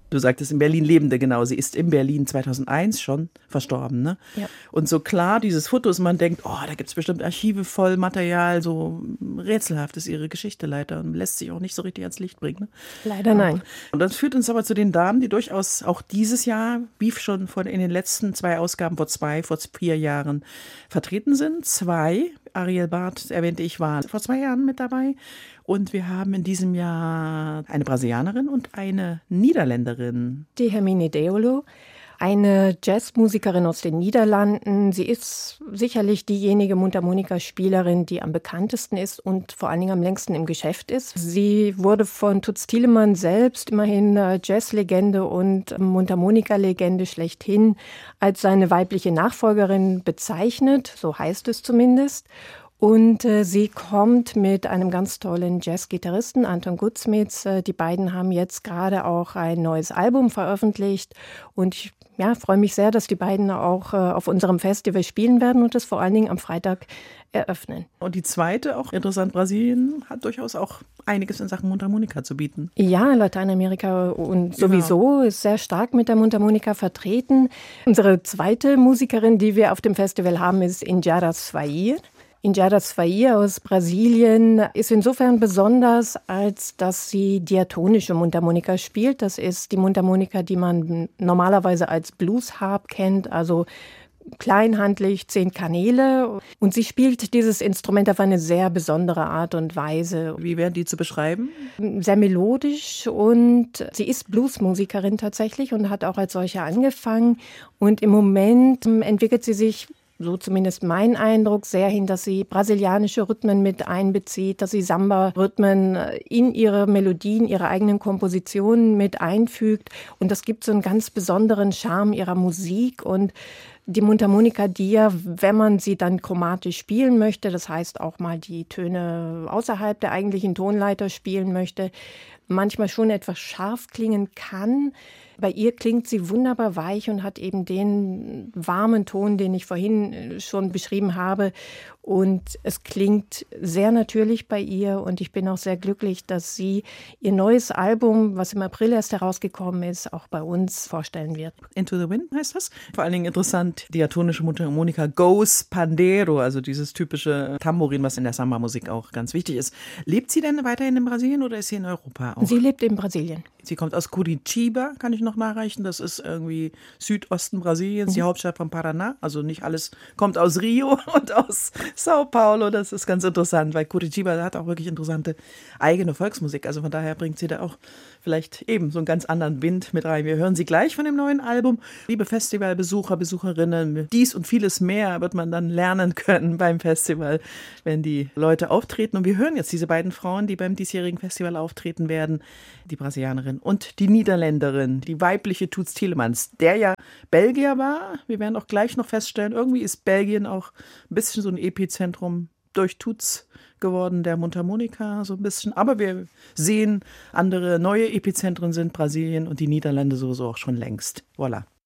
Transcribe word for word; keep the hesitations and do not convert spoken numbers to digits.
Du sagtest in Berlin Lebende, genau. Sie ist in Berlin zweitausendeins schon verstorben, ne? Ja. Und so klar, dieses Foto ist, man denkt, oh, da gibt es bestimmt Archive voll Material, so rätselhaft ist ihre Geschichte leider und lässt sich auch nicht so richtig ans Licht bringen. Ne? Leider nein. Und das führt uns aber zu den Damen, die durchaus auch dieses Jahr, wie schon von in den letzten zwei Ausgaben, vor zwei, vor vier Jahren vertreten sind. Zwei, Ariel Barth, erwähnte ich, war vor zwei Jahren mit dabei. Und wir haben in diesem Jahr eine Brasilianerin und eine Niederländerin. Die Hermine Deolo, eine Jazzmusikerin aus den Niederlanden. Sie ist sicherlich diejenige Mundharmonikaspielerin, die am bekanntesten ist und vor allen Dingen am längsten im Geschäft ist. Sie wurde von Toots Thielemans selbst, immerhin Jazzlegende und Mundharmonikalegende schlechthin, als seine weibliche Nachfolgerin bezeichnet, so heißt es zumindest. Und äh, sie kommt mit einem ganz tollen Jazzgitarristen, Anton Gutzmitz. Äh, die beiden haben jetzt gerade auch ein neues Album veröffentlicht. Und ich ja, freue mich sehr, dass die beiden auch äh, auf unserem Festival spielen werden und das vor allen Dingen am Freitag eröffnen. Und die zweite, auch interessant, Brasilien hat durchaus auch einiges in Sachen Mundharmonika zu bieten. Ja, Lateinamerika und sowieso genau. Ist sehr stark mit der Mundharmonika vertreten. Unsere zweite Musikerin, die wir auf dem Festival haben, ist Injara Swair. Injara Swair aus Brasilien ist insofern besonders, als dass sie diatonische Mundharmonika spielt. Das ist die Mundharmonika, die man normalerweise als Blues-Harp kennt, also kleinhandlich, zehn Kanäle. Und sie spielt dieses Instrument auf eine sehr besondere Art und Weise. Wie wären die zu beschreiben? Sehr melodisch, und sie ist Bluesmusikerin tatsächlich und hat auch als solche angefangen. Und im Moment entwickelt sie sich, so zumindest mein Eindruck, sehr hin, dass sie brasilianische Rhythmen mit einbezieht, dass sie Samba-Rhythmen in ihre Melodien, ihre eigenen Kompositionen mit einfügt. Und das gibt so einen ganz besonderen Charme ihrer Musik. Und die Mundharmonika, die ja, wenn man sie dann chromatisch spielen möchte, das heißt auch mal die Töne außerhalb der eigentlichen Tonleiter spielen möchte, manchmal schon etwas scharf klingen kann. Bei ihr klingt sie wunderbar weich und hat eben den warmen Ton, den ich vorhin schon beschrieben habe. Und es klingt sehr natürlich bei ihr. Und ich bin auch sehr glücklich, dass sie ihr neues Album, was im April erst herausgekommen ist, auch bei uns vorstellen wird. Into the Wind heißt das. Vor allen Dingen interessant, diatonische Mundharmonika, Goes Pandeiro, also dieses typische Tambourin, was in der Samba-Musik auch ganz wichtig ist. Lebt sie denn weiterhin in Brasilien oder ist sie in Europa auch? Sie lebt in Brasilien. Sie kommt aus Curitiba, kann ich noch nachreichen. Das ist irgendwie Südosten Brasiliens, mhm. die Hauptstadt von Paraná. Also nicht alles kommt aus Rio und aus Sao Paulo. Das ist ganz interessant, weil Curitiba hat auch wirklich interessante eigene Volksmusik. Also von daher bringt sie da auch vielleicht eben so einen ganz anderen Wind mit rein. Wir hören sie gleich von dem neuen Album. Liebe Festivalbesucher, Besucherinnen, dies und vieles mehr wird man dann lernen können beim Festival, wenn die Leute auftreten. Und wir hören jetzt diese beiden Frauen, die beim diesjährigen Festival auftreten werden. Die Brasilianerin und die Niederländerin, die weibliche Toots Thielemans, der ja Belgier war. Wir werden auch gleich noch feststellen, irgendwie ist Belgien auch ein bisschen so ein Epizentrum durch Toots geworden, der Mundharmonika so ein bisschen. Aber wir sehen, andere neue Epizentren sind Brasilien und die Niederlande sowieso auch schon längst. Voilà.